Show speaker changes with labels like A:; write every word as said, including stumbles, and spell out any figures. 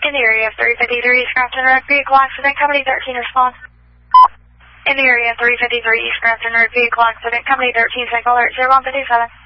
A: In the area of three fifty-three East Grafton Road, vehicle accident, company thirteen response. In the area of three fifty-three East Grafton Road, vehicle accident, company thirteen, cycle alert zero one fifty-seven.